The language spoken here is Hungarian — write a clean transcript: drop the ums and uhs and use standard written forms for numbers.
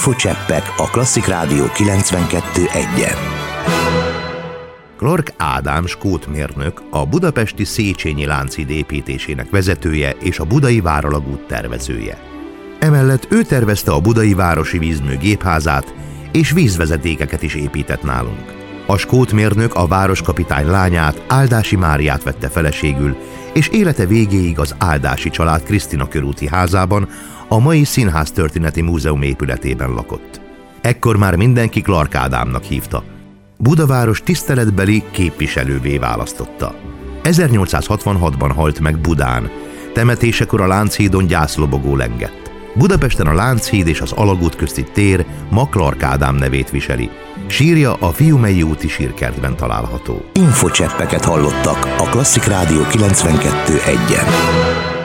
Infocseppek a Klasszik Rádió 92.1-en. Clark Ádám skótmérnök, a budapesti Széchenyi Lánchíd építésének vezetője és a budai váralagút tervezője. Emellett ő tervezte a budai városi vízmű gépházát, és vízvezetékeket is épített nálunk. A skótmérnök a városkapitány lányát, Áldási Máriát vette feleségül, és élete végéig az Áldási család Krisztina körúti házában, a mai Színháztörténeti Múzeum épületében lakott. Ekkor már mindenki Clark Ádámnak hívta. Budaváros tiszteletbeli képviselővé választotta. 1866-ban halt meg Budán. Temetésekor a Lánchídon gyászlobogó lengett. Budapesten a Lánchíd és az Alagút közti tér ma Clark Ádám nevét viseli. Sírja a Fiumei úti sírkertben található. Infocseppeket hallottak a Klasszik Rádió 92.1-en.